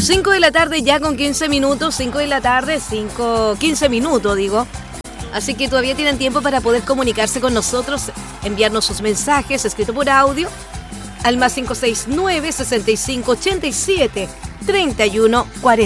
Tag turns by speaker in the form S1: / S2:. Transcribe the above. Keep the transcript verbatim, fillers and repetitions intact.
S1: cinco de la tarde ya con quince minutos, cinco de la tarde, cinco, quince minutos digo. Así que todavía tienen tiempo para poder comunicarse con nosotros, enviarnos sus mensajes escritos por audio al más cinco seis nueve, sesenta y cinco ochenta y siete, treinta y uno cuarenta.